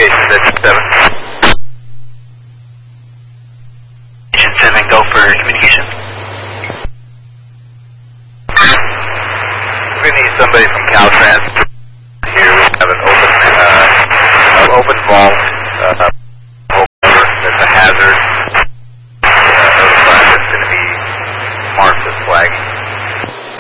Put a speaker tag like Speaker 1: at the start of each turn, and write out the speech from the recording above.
Speaker 1: location, Division 7.
Speaker 2: Division 7, go for communication.
Speaker 1: We need somebody from Caltrans here. We have an open vault